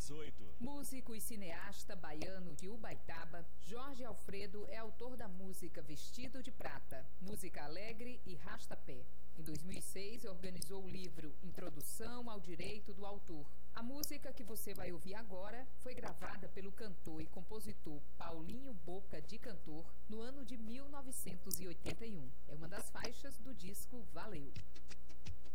18. Músico e cineasta baiano de Ubaitaba, Jorge Alfredo é autor da música Vestido de Prata, Música Alegre e Rastapé. Em 2006, organizou o livro Introdução ao Direito do Autor. A música que você vai ouvir agora foi gravada pelo cantor e compositor Paulinho Boca de Cantor no ano de 1981. É uma das faixas do disco Valeu!